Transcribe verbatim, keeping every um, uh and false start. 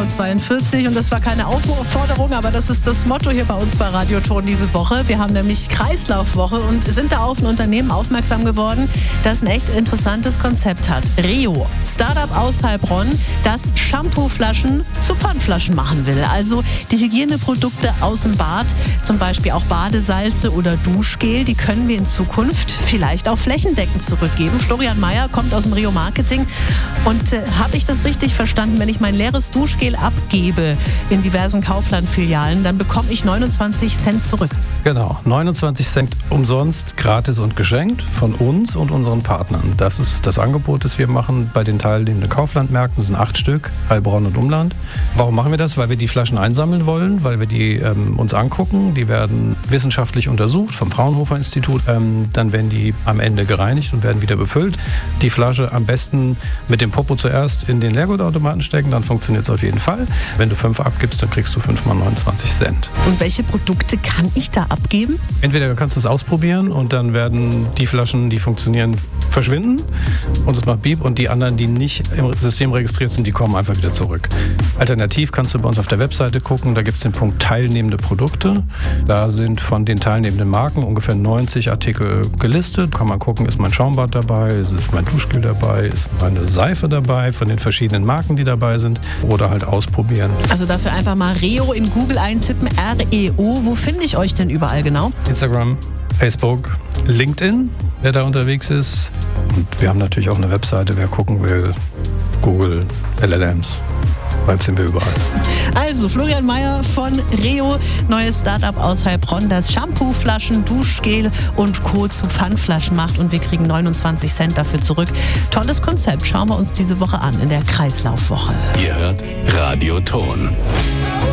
zweiundvierzig und das war keine Aufforderung, aber das ist das Motto hier bei uns bei Radioton diese Woche. Wir haben nämlich Kreislaufwoche und sind da auf ein Unternehmen aufmerksam geworden, das ein echt interessantes Konzept hat. Reo, Startup aus Heilbronn, das Shampooflaschen zu Pfandflaschen machen will. Also die Hygieneprodukte aus dem Bad, zum Beispiel auch Badesalze oder Duschgel, die können wir in Zukunft vielleicht auch flächendeckend zurückgeben. Florian Mayer kommt aus dem Reo Marketing und äh, habe ich das richtig verstanden, wenn ich mein leeres Duschgel abgebe in diversen Kaufland-Filialen, dann bekomme ich neunundzwanzig Cent zurück. Genau, neunundzwanzig Cent umsonst, gratis und geschenkt von uns und unseren Partnern. Das ist das Angebot, das wir machen bei den teilnehmenden Kauflandmärkten. Das sind acht Stück, Heilbronn und Umland. Warum machen wir das? Weil wir die Flaschen einsammeln wollen, weil wir die ähm, uns angucken. Die werden wissenschaftlich untersucht vom Fraunhofer Institut. Ähm, dann werden die am Ende gereinigt und werden wieder befüllt. Die Flasche am besten mit dem Popo zuerst in den Leergutautomaten stecken, dann funktioniert es auf jeden Fall. Wenn du fünf abgibst, dann kriegst du fünf mal neunundzwanzig Cent. Und welche Produkte kann ich da abgeben? Entweder kannst du es ausprobieren und dann werden die Flaschen, die funktionieren, verschwinden und es macht Piep, und die anderen, die nicht im System registriert sind, die kommen einfach wieder zurück. Alternativ kannst du bei uns auf der Webseite gucken, da gibt es den Punkt teilnehmende Produkte. Da sind von den teilnehmenden Marken ungefähr neunzig Artikel gelistet. Kann man gucken, ist mein Schaumbad dabei, ist mein Duschgel dabei, ist meine Seife dabei, von den verschiedenen Marken, die dabei sind, oder halt ausprobieren. Also dafür einfach mal Reo in Google eintippen, R E O. Wo finde ich euch denn überall genau? Instagram, Facebook, LinkedIn, wer da unterwegs ist. Und wir haben natürlich auch eine Webseite, wer gucken will. Google, L L Ms. Bald sind wir überall. Also Florian Mayer von Reo, neues Startup aus Heilbronn, das Shampooflaschen, Duschgel und Co. zu Pfandflaschen macht, und wir kriegen neunundzwanzig Cent dafür zurück. Tolles Konzept, schauen wir uns diese Woche an in der Kreislaufwoche. Ihr hört Radioton.